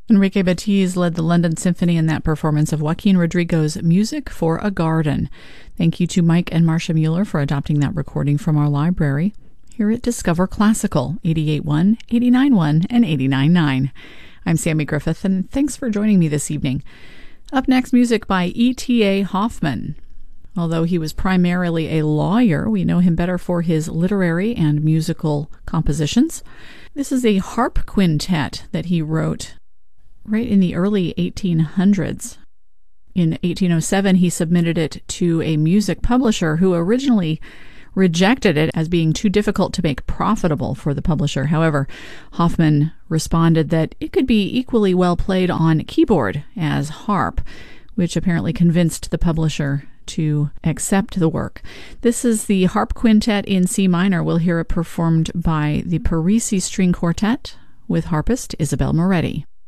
Enrique Batiz led the London Symphony in that performance of Joaquin Rodrigo's Music for a Garden. Thank you to Mike and Marcia Mueller for adopting that recording from our library here at Discover Classical, 88.1, 89.1, and 89.9. I'm Sammy Griffith, and thanks for joining me this evening. Up next, music by E.T.A. Hoffmann. Although he was primarily a lawyer, we know him better for his literary and musical compositions. This is a harp quintet that he wrote right in the early 1800s. In 1807, he submitted it to a music publisher who originally rejected it as being too difficult to make profitable for the publisher. However, Hoffmann responded that it could be equally well played on keyboard as harp, which apparently convinced the publisher to accept the work. This is the harp quintet in C minor. We'll hear it performed by the Parisi String Quartet with harpist Isabel Moretti.